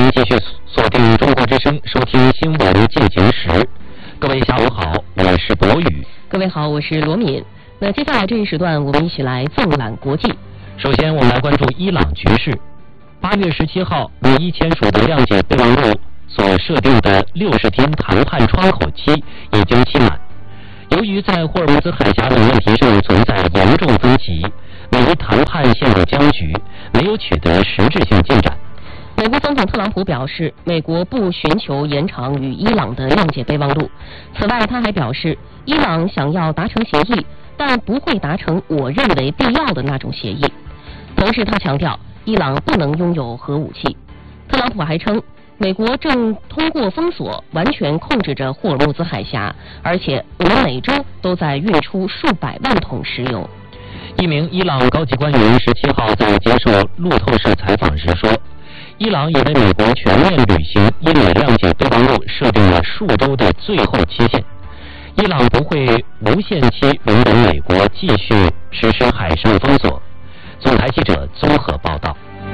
继续锁定中国之声，收听新闻进行时。各位下午好，我是博宇。 各位好，我是罗敏。那接下来这一时段，我们一起来纵览国际。 首先，我们来关注伊朗局势。8月17号，美伊签署的谅解备忘录所设定的60天谈判窗口期已经期满。由于在霍尔木兹海峡等问题上存在严重分歧，美伊谈判陷入僵局，没有取得实质性进展。 美国总统特朗普表示，美国不寻求延长与伊朗的谅解备忘录。此外，他还表示，伊朗想要达成协议，但不会达成我认为必要的那种协议。同时，他强调，伊朗不能拥有核武器。特朗普还称，美国正通过封锁完全控制着霍尔木兹海峡，而且我们每周都在运出数百万桶石油。 一名伊朗高级官员17号在接受路透社采访时说，伊朗已为美国全面履行伊美谅解备忘录设定了数周的最后期限。伊朗不会无限期容忍美国继续实施海上封锁。总台记者综合报道。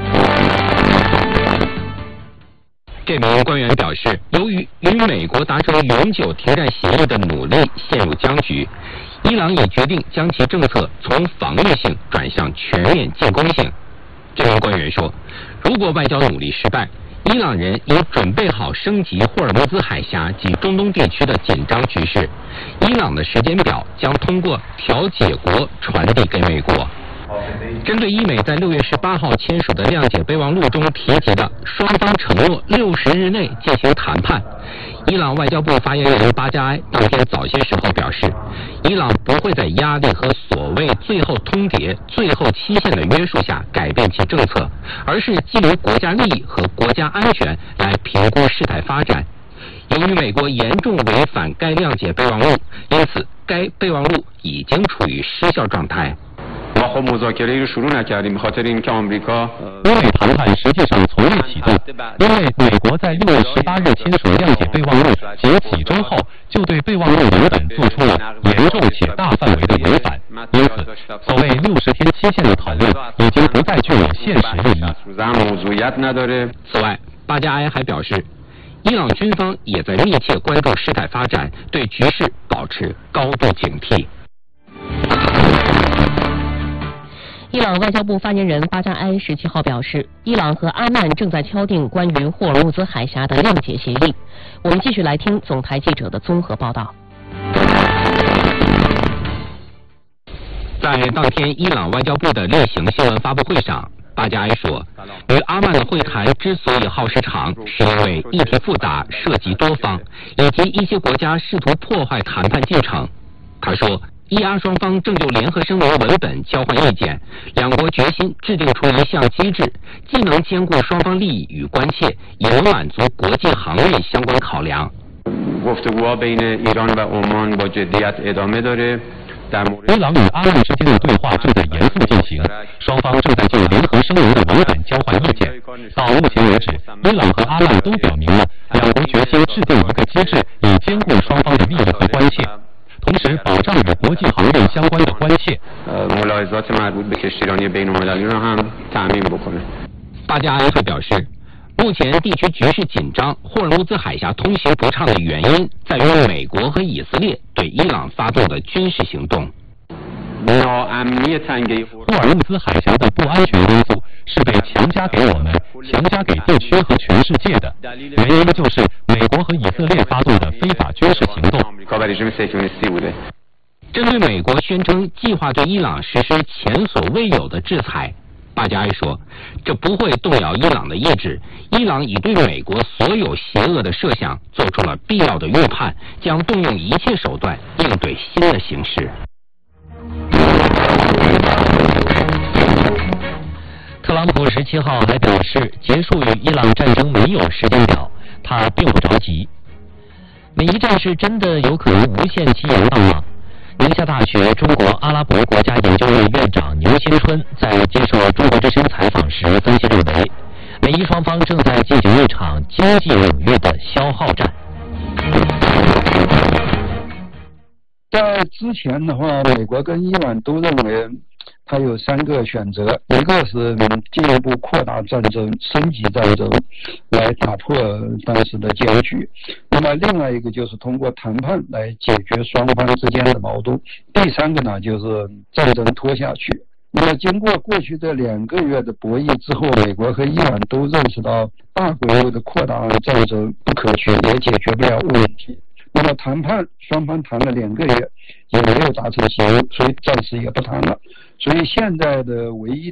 这名官员表示，由于与美国达成永久停战协议的努力陷入僵局，伊朗已决定将其政策从防御性转向全面进攻性。这名官员说，如果外交努力失败，伊朗人已准备好升级霍尔木兹海峡及中东地区的紧张局势。伊朗的时间表将通过调解国传递给美国。针对伊美在6月18号签署的谅解备忘录中提及的双方承诺60日内进行谈判，伊朗外交部发言人巴加埃当天早些时候表示，伊朗不会在压力和所谓最后通牒、最后期限的约束下改变其政策，而是基于国家利益和国家安全来评估事态发展。由于美国严重违反该谅解备忘录，因此该备忘录已经处于失效状态。 中美谈判实际上从未启动，因为美国在6月18日签署谅解备忘录仅几周后，就对备忘录文本做出了严重且大范围的违反，因此，所谓60天期限的讨论已经不再具有现实意义。 此外，巴加埃还表示，伊朗军方也在密切关注事态发展，对局势保持高度警惕。 伊朗外交部发言人巴扎埃17号表示，伊朗和阿曼正在敲定关于霍尔木兹海峡的谅解协议。我们继续来听总台记者的综合报道。 在当天伊朗外交部的例行新闻发布会上，巴加埃说，与阿曼的会谈之所以耗时长，是因为议题复杂、涉及多方，以及一些国家试图破坏谈判进程。他说，伊阿双方正就联合声明文本交换意见，两国决心制定出一项机制，既能兼顾双方利益与关切，也能满足国际航运相关考量。 伊朗与阿曼之间的对话正在严肃进行，双方正在就联合声明的文本交换意见。到目前为止，伊朗和阿曼都表明了两国决心制定一个机制，以兼顾双方的利益和关切，同时保障与国际航运相关的关切。 巴加埃还表示，目前地区局势紧张，霍尔木兹海峡通行不畅的原因在于美国和以色列对伊朗发动的军事行动。 霍尔木兹海峡的不安全因素是被强加给我们、强加给地区和全世界的，原因就是美国和以色列发动的非法军事行动。 针对美国宣称计划对伊朗实施前所未有的制裁，巴加埃说，这不会动摇伊朗的意志，伊朗已对美国所有邪恶的设想做出了必要的预判，将动用一切手段应对新的形势。 特朗普17号还表示，结束与伊朗战争没有时间表，他并不着急。美伊战事真的有可能无限期延宕吗？宁夏大学中国阿拉伯国家研究院院长牛新春在接受中国之声采访时分析认为，美伊双方正在进行一场经济领域的消耗战。 在之前的话，美国跟伊朗都认为它有3个选择，一个是进一步扩大战争、升级战争，来打破当时的僵局。那么另外一个就是通过谈判来解决双方之间的矛盾。第3个呢，就是战争拖下去。那么经过过去这2个月的博弈之后，美国和伊朗都认识到大规模的扩大战争不可取，也解决不了问题。那么谈判双方谈了2个月也没有达成协议，所以暂时也不谈了。所以现在的唯一